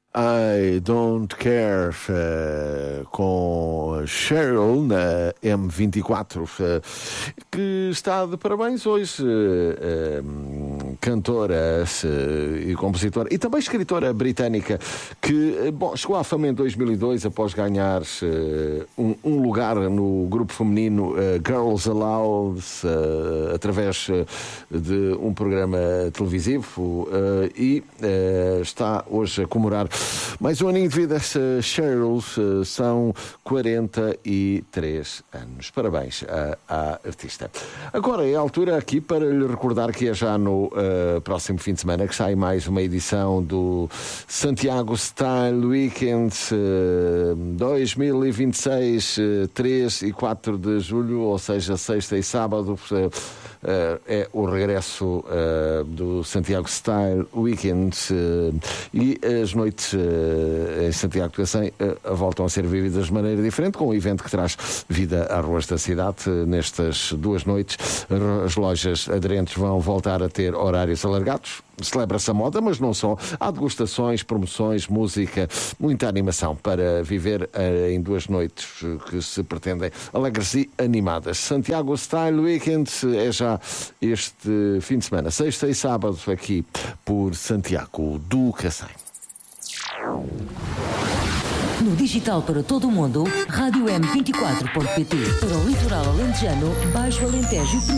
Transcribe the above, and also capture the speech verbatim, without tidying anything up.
I Don't Care, uh, com Cheryl na M vinte e quatro, uh, que está de parabéns hoje, uh, uh, cantora uh, e compositora e também escritora britânica que uh, bom, chegou à fama em dois mil e dois após ganhar uh, um, um lugar no grupo feminino uh, Girls Aloud uh, através uh, de um programa televisivo uh, e uh, está hoje a comemorar mais um aninho de vida. Cheryl, são quarenta e três anos. Parabéns à, à artista. Agora é a altura aqui para lhe recordar que é já no uh, próximo fim de semana que sai mais uma edição do Santiago Style Weekend uh, dois mil e vinte e seis, uh, três e quatro de julho, ou seja, sexta e sábado. Uh, Uh, é o regresso uh, do Santiago Style Weekend uh, e as noites uh, em Santiago de Cacém uh, voltam a ser vividas de maneira diferente, com um evento que traz vida às ruas da cidade. Uh, nestas duas noites as lojas aderentes vão voltar a ter horários alargados. Celebra-se a moda, mas não só. Há degustações, promoções, música, muita animação para viver uh, em duas noites que se pretendem alegres e animadas. Santiago Style Weekend é já este fim de semana, sexta e sábado, aqui por Santiago do Cacém. No digital para todo o mundo, rádio m vinte e quatro ponto pt. Para o litoral alentejano, Baixo Alentejo e Península.